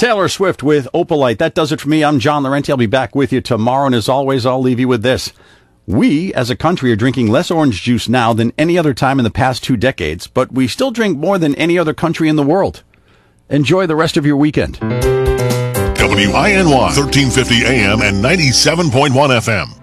Taylor Swift with Opalite. That does it for me. I'm John Laurenti. I'll be back with you tomorrow, and as always, I'll leave you with this. We, as a country, are drinking less orange juice now than any other time in the past 2 decades, but we still drink more than any other country in the world. Enjoy the rest of your weekend. WINY 1350 AM and 97.1 FM.